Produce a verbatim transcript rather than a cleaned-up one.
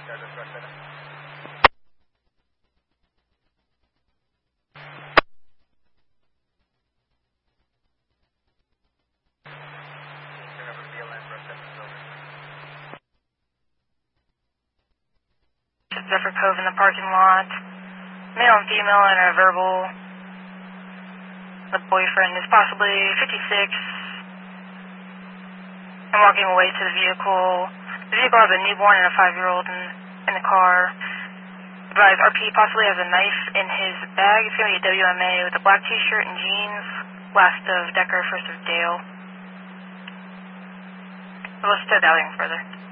Zephyr Cove in the parking lot. Male and female in a verbal. The boyfriend is possibly fifty-six. I'm walking away to the vehicle. The vehicle has a newborn and a five-year-old in, in the car. Advise R P possibly has a knife in his bag. It's going to be a W M A with a black t-shirt and jeans. Last of Decker, first of Dale. Let's start dialing further.